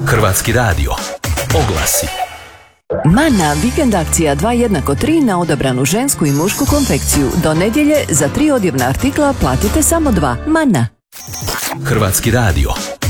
Hrvatski radio. Oglasi. Mana vikend akcija 2 = 3 na odabranu žensku i mušku konfekciju. Do nedjelje za 3 odjevna artikla platite samo 2. Mana. Hrvatski radio.